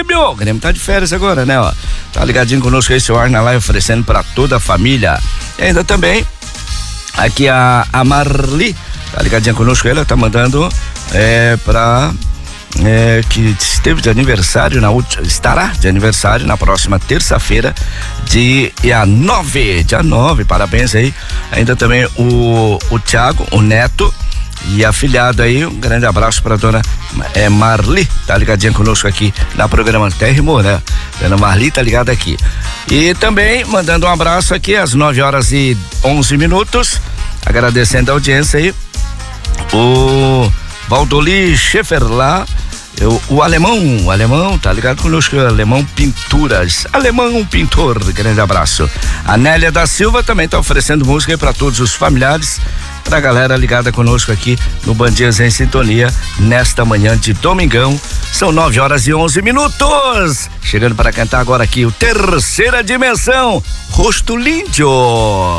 Grêmio. O Grêmio tá de férias agora, né, ó. Tá ligadinho conosco aí, seu Arna lá, oferecendo pra toda a família. E ainda também, aqui a Marli, tá ligadinha conosco, ela tá mandando que esteve de aniversário estará de aniversário na próxima terça-feira, dia 9, parabéns aí. Ainda também o Thiago, o neto e a afilhada aí, um grande abraço pra dona Marli, tá ligadinha conosco aqui na programa até rimou, né? Dona Marli tá ligada aqui. E também mandando um abraço aqui às 9h11, agradecendo a audiência aí, o Valdoli Schaefer lá, o alemão, tá ligado conosco, Alemão Pinturas, Alemão Pintor, grande abraço. A Nélia da Silva também tá oferecendo música aí pra todos os familiares, pra galera ligada conosco aqui no Band Dias em Sintonia, nesta manhã de domingão, são 9h11. Chegando para cantar agora aqui o Terceira Dimensão, Rosto Lindo.